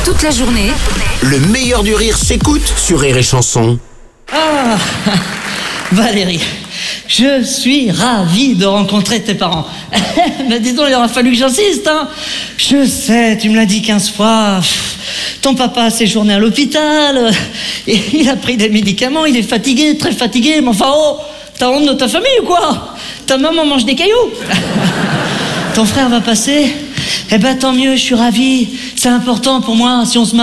toute la journée. Le meilleur du rire s'écoute sur Rire et Chanson. Ah, Valérie, je suis ravi de rencontrer tes parents. Mais dis donc, il aura fallu que j'insiste, hein. Je sais, tu me l'as dit 15 fois. Ton papa a séjourné à l'hôpital, il a pris des médicaments, il est fatigué, très fatigué, mais enfin, oh, t'as honte de ta famille ou quoi? Ta maman mange des cailloux. Ton frère va passer? Eh ben tant mieux, je suis ravi. C'est important pour moi, si on se marie.